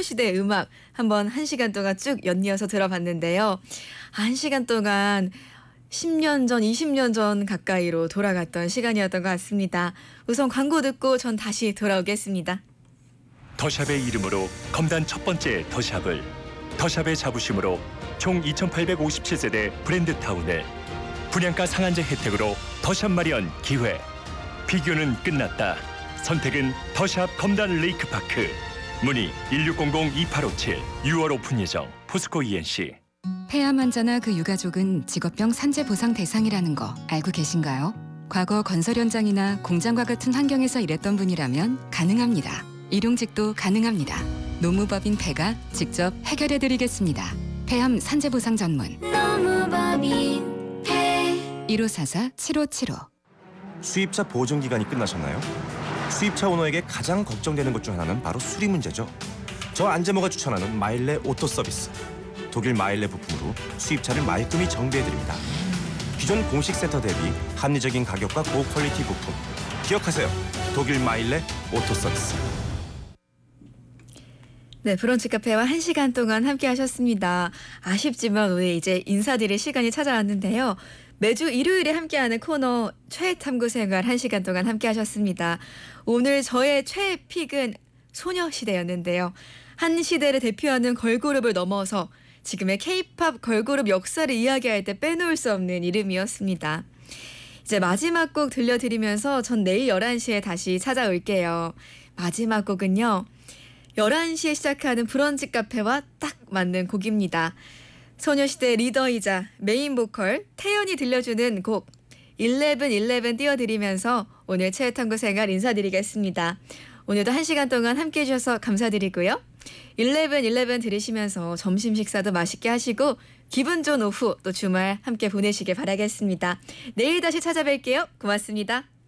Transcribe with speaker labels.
Speaker 1: 소녀시대의 음악 한번 1시간 동안 쭉 연이어서 들어봤는데요. 1시간 동안 10년 전, 20년 전 가까이로 돌아갔던 시간이었던 것 같습니다. 우선 광고 듣고 전 다시 돌아오겠습니다.
Speaker 2: 더샵의 이름으로 검단 첫 번째 더샵을, 더샵의 자부심으로 총 2,857세대 브랜드타운을, 분양가 상한제 혜택으로 더샵 마련 기회. 비교는 끝났다. 선택은 더샵 검단 레이크파크. 문의 1600-2857. 6월 오픈 예정. 포스코 ENC.
Speaker 3: 폐암 환자나 그 유가족은 직업병 산재 보상 대상이라는 거 알고 계신가요? 과거 건설 현장이나 공장과 같은 환경에서 일했던 분이라면 가능합니다. 일용직도 가능합니다. 노무법인 폐가 직접 해결해드리겠습니다. 폐암 산재 보상 전문 노무법인 폐 1544-7575.
Speaker 4: 수입차 보증 기간이 끝나셨나요? 수입차 오너에게 가장 걱정되는 것 중 하나는 바로 수리 문제죠. 저 안재모가 추천하는 마일레 오토 서비스. 독일 마일레 부품으로 수입차를 말끔히 정비해드립니다. 기존 공식 센터 대비 합리적인 가격과 고퀄리티 부품. 기억하세요. 독일 마일레 오토 서비스.
Speaker 1: 네, 브런치 카페와 1시간 동안 함께 하셨습니다. 아쉽지만 오늘 이제 인사드릴 시간이 찾아왔는데요. 매주 일요일에 함께하는 코너 최애탐구 생활 1시간 동안 함께 하셨습니다. 오늘 저의 최애 픽은 소녀시대였는데요. 한 시대를 대표하는 걸그룹을 넘어서 지금의 K-팝 걸그룹 역사를 이야기할 때 빼놓을 수 없는 이름이었습니다. 이제 마지막 곡 들려드리면서 전 내일 11시에 다시 찾아올게요. 마지막 곡은요. 11시에 시작하는 브런치 카페와 딱 맞는 곡입니다. 소녀시대 리더이자 메인 보컬 태연이 들려주는 곡 1111 띄워드리면서 오늘 최애탐구 생활 인사드리겠습니다. 오늘도 1시간 동안 함께해 주셔서 감사드리고요. 1111 들으시면서 점심 식사도 맛있게 하시고 기분 좋은 오후 또 주말 함께 보내시길 바라겠습니다. 내일 다시 찾아뵐게요. 고맙습니다.